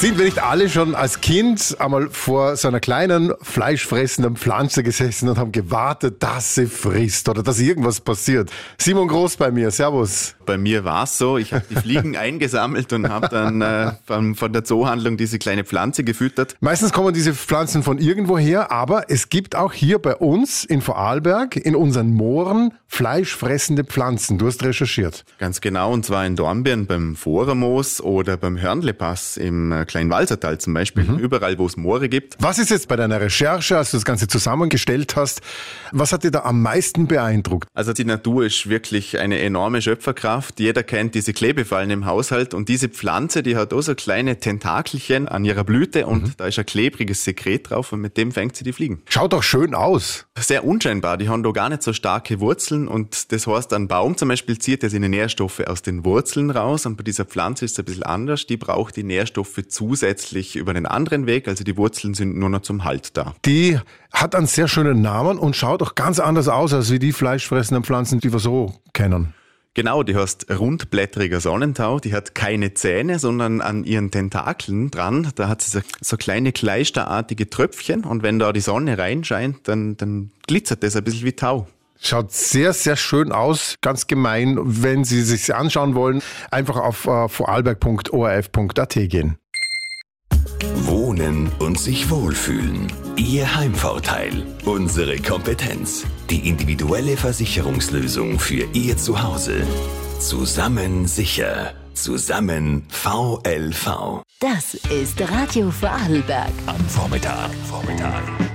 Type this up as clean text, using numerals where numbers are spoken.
Sind wir nicht alle schon als Kind einmal vor so einer kleinen, fleischfressenden Pflanze gesessen und haben gewartet, dass sie frisst oder dass irgendwas passiert? Simon Groß bei mir, servus. Bei mir war es so, ich habe die Fliegen eingesammelt und habe dann von der Zoohandlung diese kleine Pflanze gefüttert. Meistens kommen diese Pflanzen von irgendwo her, aber es gibt auch hier bei uns in Vorarlberg, in unseren Mooren, fleischfressende Pflanzen. Du hast recherchiert. Ganz genau, und zwar in Dornbirn beim Vorermoos oder beim Hörnlepass im Kleinwalsertal zum Beispiel, überall wo es Moore gibt. Was ist jetzt bei deiner Recherche, als du das Ganze zusammengestellt hast, was hat dir da am meisten beeindruckt? Also die Natur ist wirklich eine enorme Schöpferkraft. Jeder kennt diese Klebefallen im Haushalt und diese Pflanze, die hat auch so kleine Tentakelchen an ihrer Blüte und da ist ein klebriges Sekret drauf und mit dem fängt sie die Fliegen. Schaut doch schön aus. Sehr unscheinbar, die haben da gar nicht so starke Wurzeln und das heißt, ein Baum zum Beispiel zieht ja seine Nährstoffe aus den Wurzeln raus und bei dieser Pflanze ist es ein bisschen anders. Die braucht die Nährstoffe zusätzlich über einen anderen Weg, also die Wurzeln sind nur noch zum Halt da. Die hat einen sehr schönen Namen und schaut auch ganz anders aus als wie die fleischfressenden Pflanzen, die wir so kennen. Genau, die heißt rundblättriger Sonnentau, die hat keine Zähne, sondern an ihren Tentakeln dran, da hat sie so kleine kleisterartige Tröpfchen und wenn da die Sonne reinscheint, dann glitzert das ein bisschen wie Tau. Schaut sehr, sehr schön aus, ganz gemein. Wenn Sie sich anschauen wollen, einfach auf vorarlberg.orf.at gehen. Wohnen und sich wohlfühlen. Ihr Heimvorteil. Unsere Kompetenz. Die individuelle Versicherungslösung für Ihr Zuhause. Zusammen sicher. Zusammen VLV. Das ist Radio Vorarlberg. Am Vormittag.